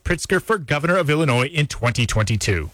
Pritzker for governor of Illinois in 2022.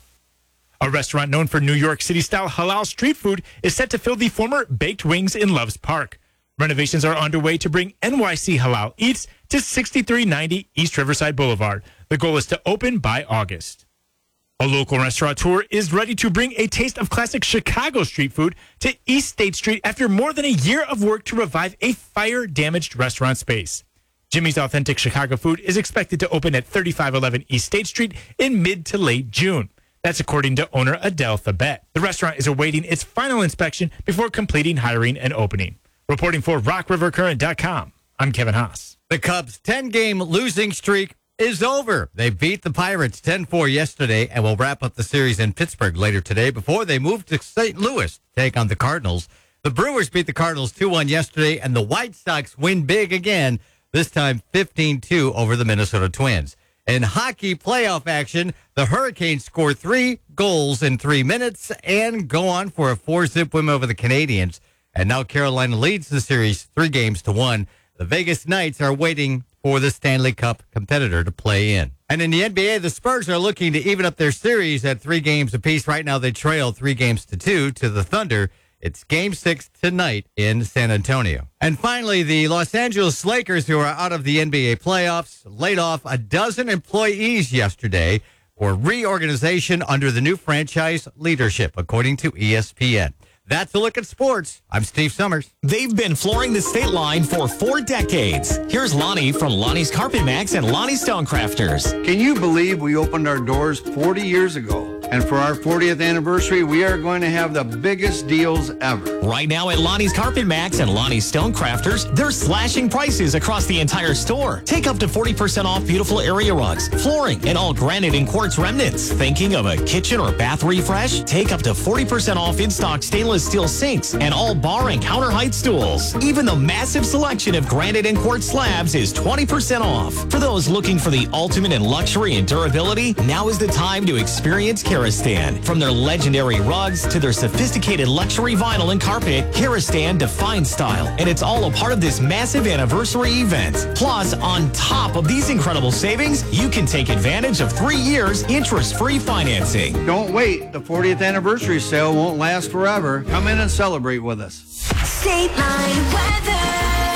A restaurant known for New York City-style halal street food is set to fill the former Baked Wings in Loves Park. Renovations are underway to bring NYC Halal Eats to 6390 East Riverside Boulevard. The goal is to open by August. A local restaurateur is ready to bring a taste of classic Chicago street food to East State Street after more than a year of work to revive a fire-damaged restaurant space. Jimmy's Authentic Chicago Food is expected to open at 3511 East State Street in mid to late June. That's according to owner Adele Thabet. The restaurant is awaiting its final inspection before completing hiring and opening. Reporting for RockRiverCurrent.com, I'm Kevin Haas. The Cubs' 10-game losing streak is over. They beat the Pirates 10-4 yesterday and will wrap up the series in Pittsburgh later today before they move to St. Louis to take on the Cardinals. The Brewers beat the Cardinals 2-1 yesterday, and the White Sox win big again, this time 15-2 over the Minnesota Twins. In hockey playoff action, the Hurricanes score 3 goals in 3 minutes and go on for a 4-zip win over the Canadiens. And now Carolina leads the series 3-1. The Vegas Knights are waiting for the Stanley Cup competitor to play in. And in the NBA, the Spurs are looking to even up their series at 3 games apiece. Right now, they trail 3-2 to the Thunder. It's Game 6 tonight in San Antonio. And finally, the Los Angeles Lakers, who are out of the NBA playoffs, laid off a dozen employees yesterday for reorganization under the new franchise leadership, according to ESPN. That's a look at sports. I'm Steve Summers. They've been flooring the state line for 4 decades. Here's Lonnie from Lonnie's Carpet Max and Lonnie Stonecrafters. Can you believe we opened our doors 40 years ago? And for our 40th anniversary, we are going to have the biggest deals ever. Right now at Lonnie's Carpet Max and Lonnie's Stonecrafters, they're slashing prices across the entire store. Take up to 40% off beautiful area rugs, flooring, and all granite and quartz remnants. Thinking of a kitchen or bath refresh? Take up to 40% off in-stock stainless steel sinks and all bar and counter height stools. Even the massive selection of granite and quartz slabs is 20% off. For those looking for the ultimate in luxury and durability, now is the time to experience Karastan. From their legendary rugs to their sophisticated luxury vinyl and carpet, Karastan defines style, and it's all a part of this massive anniversary event. Plus, on top of these incredible savings, you can take advantage of 3 years interest-free financing. Don't wait. The 40th anniversary sale won't last forever. Come in and celebrate with us. State Line weather.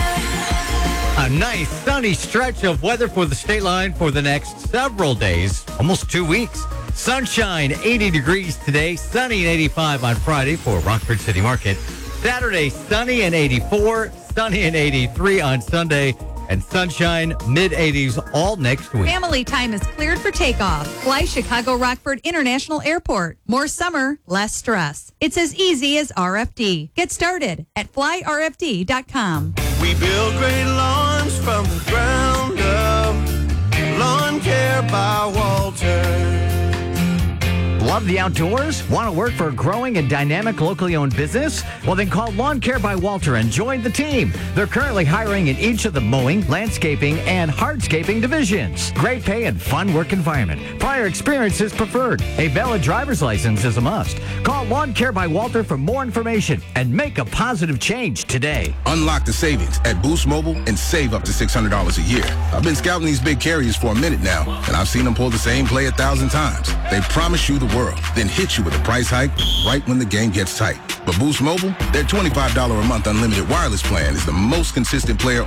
A nice sunny stretch of weather for the state line for the next several days, almost 2 weeks. Sunshine, 80 degrees today, sunny and 85 on Friday for Rockford City Market. Saturday, sunny and 84, sunny and 83 on Sunday, and sunshine, mid-80s all next week. Family time is cleared for takeoff. Fly Chicago Rockford International Airport. More summer, less stress. It's as easy as RFD. Get started at flyrfd.com. We build great lawns from the ground up. Lawn Care by Walter. Love the outdoors? Want to work for a growing and dynamic locally owned business? Well, then call Lawn Care by Walter and join the team. They're currently hiring in each of the mowing, landscaping, and hardscaping divisions. Great pay and fun work environment. Prior experience is preferred. A valid driver's license is a must. Call Lawn Care by Walter for more information and make a positive change today. Unlock the savings at Boost Mobile and save up to $600 a year. I've been scouting these big carriers for a minute now, and I've seen them pull the same play 1,000 times. They promise you the world, then hit you with a price hike right when the game gets tight. But Boost Mobile, their $25 a month unlimited wireless plan is the most consistent player